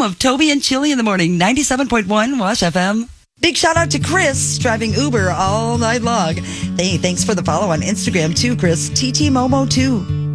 of Toby and Chili in the morning, 97.1 Wash FM. Big shout out to Chris, driving Uber all night long. Hey, thanks for the follow on Instagram too, Chris. TT Momo too.